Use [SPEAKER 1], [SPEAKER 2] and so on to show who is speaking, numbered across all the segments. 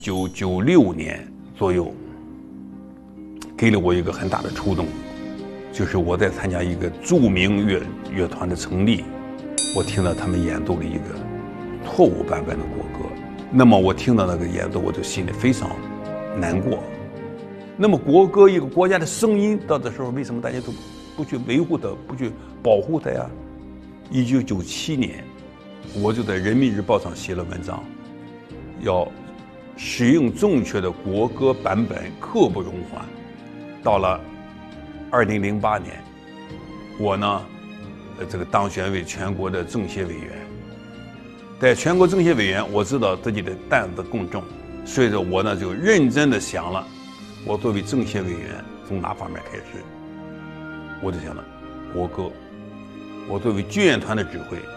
[SPEAKER 1] 1996年左右，给了我一个很大的触动，就是我在参加一个著名乐团的成立，我听到他们演奏了一个错误版本的国歌，那么我听到那个演奏，我就心里非常难过。那么国歌一个国家的声音，到这时候为什么大家都不去维护它，不去保护它呀？1997年，我就在《人民日报》上写了文章，要使用正确的国歌版本，刻不容缓。到了2008年，我呢，当选为全国的政协委员。在全国政协委员，我知道自己的担子更重，所以说我呢就认真的想了，我作为政协委员从哪方面开始？我就想了国歌，我作为军乐团的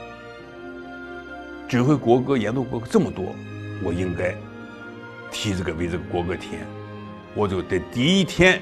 [SPEAKER 1] 指挥国歌、演奏国歌这么多，我应该为这个国歌填。我就在第一天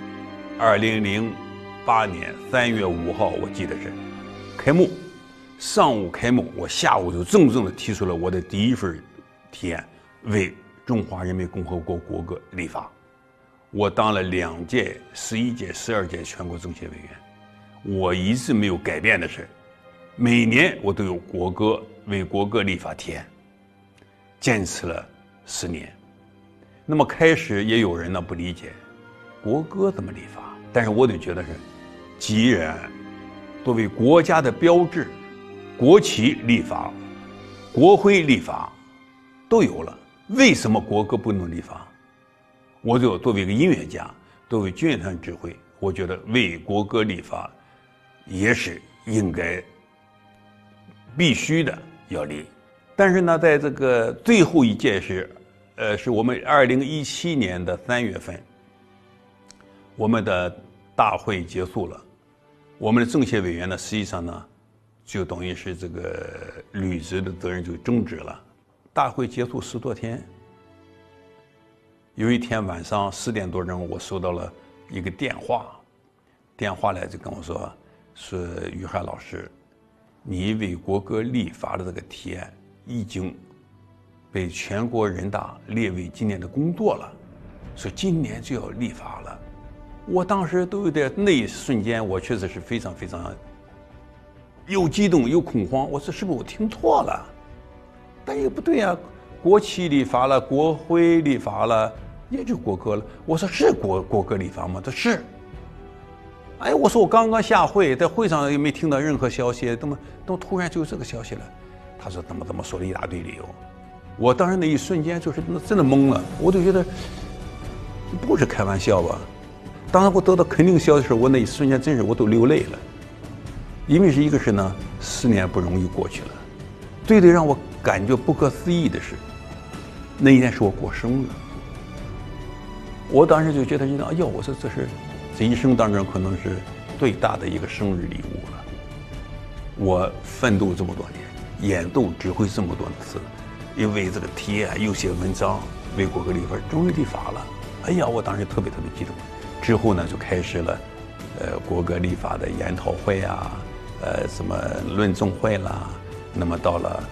[SPEAKER 1] ，2008年3月5号，我记得是开幕，上午开幕，我下午就正式的提出了我的第一份提案，为中华人民共和国国歌立法。我当了2届、11届、12届全国政协委员，我一直没有改变的是，每年我都有为国歌立法提案，坚持了10年。那么开始也有人呢不理解，国歌怎么立法？但是我就觉得是，既然作为国家的标志，国旗立法、国徽立法都有了，为什么国歌不能立法？我就作为一个音乐家，作为军乐团指挥，我觉得为国歌立法也是应该必须的要立。但是呢，在这个最后一届是我们2017年的3月份，我们的大会结束了，我们的政协委员呢，实际上呢，就等于是这个履职的责任就终止了。大会结束10多天，有一天晚上10点多钟，我收到了一个电话来就跟我说，于汉老师，你为国歌立法的这个提案已经被全国人大列为今年的工作了，说今年就要立法了。我当时都有点，那一瞬间我确实是非常非常又激动又恐慌，我说是不是我听错了？但也不对呀，国旗立法了，国徽立法了，也就国歌了。我说是国歌立法吗？他是。哎，我说我刚刚下会，在会上也没听到任何消息，怎么突然就有这个消息了？他说怎么说了一大堆理由。我当时那一瞬间就是真的懵了，我就觉得不是开玩笑吧。当然我得到肯定消息的时候，我那一瞬间真是我都流泪了，因为一个是呢，10年不容易过去了。最让我感觉不可思议的是，那一天是我过生日，我当时就觉得哎呦，我说这一生当中可能是最大的一个生日礼物了。我奋斗这么多年，演奏指挥这么多次，因为这个提案又写文章，为国歌立法，终于立法了。哎呀，我当时特别激动。之后呢，就开始了国歌立法的研讨会啊，什么论证会啦。那么到了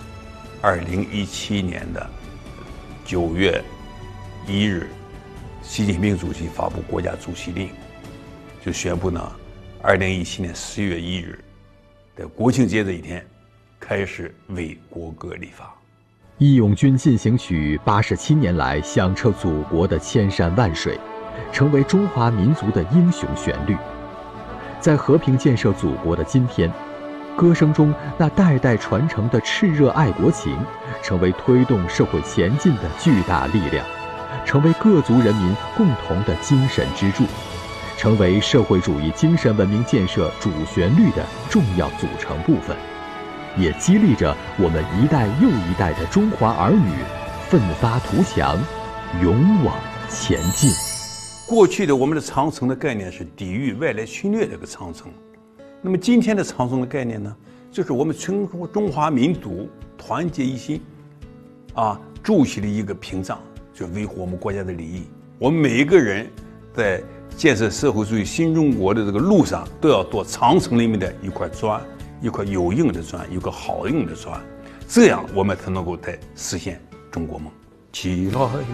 [SPEAKER 1] 2017年的9月1日，习近平主席发布国家主席令，就宣布呢，2017年10月1日，在国庆节这一天，开始为国歌立法。
[SPEAKER 2] 义勇军进行曲87年来响彻祖国的千山万水，成为中华民族的英雄旋律。在和平建设祖国的今天，歌声中那代代传承的炽热爱国情，成为推动社会前进的巨大力量，成为各族人民共同的精神支柱，成为社会主义精神文明建设主旋律的重要组成部分，也激励着我们一代又一代的中华儿女奋发图强，勇往前进。
[SPEAKER 1] 过去的我们的长城的概念是抵御外来侵略的一个长城，那么今天的长城的概念呢，就是我们中华民族团结一心，筑起了一个屏障，就维护我们国家的利益。我们每一个人在建设社会主义新中国的这个路上，都要做长城里面的一块砖，一块有用的砖，一个好用的砖，这样我们才能够再实现中国梦。起来